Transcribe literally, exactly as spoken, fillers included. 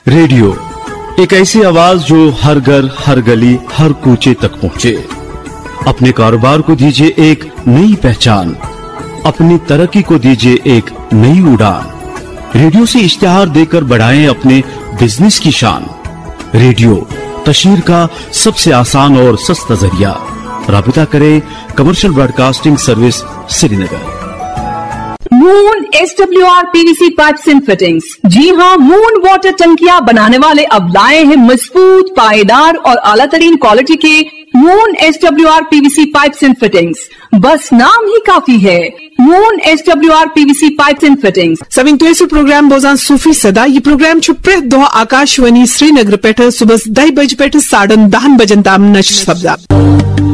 Radio एक ऐसी आवाज जो हर घर, हर गली, हर कूचे तक पहुंचे। अपने कारोबार को दीजिए एक नई पहचान, अपनी तरक्की को दीजिए एक नई उड़ान। रेडियो से इश्तिहार देकर बढ़ाएं अपने बिजनेस की शान। रेडियो तशहीर का सबसे आसान और सस्ता जरिया। राबिता करें commercial broadcasting service, Srinagar. Moon S W R PVC pipes and fittings. जी हाँ, मून वाटर टंकियां बनाने वाले अब लाए हैं मजबूत, पायेदार और आला तरीन क्वालिटी के moon S W R PVC pipes and fittings. बस नाम ही काफी है, moon S W R PVC pipes and fittings. सविंग तो प्रोग्राम बोजान सूफी सदा ये प्रोग्राम प्रे दो आकाशवाणी श्रीनगर पे सुबह दह बज पे साढ़ दहन बजन ताम नशर सब्दा।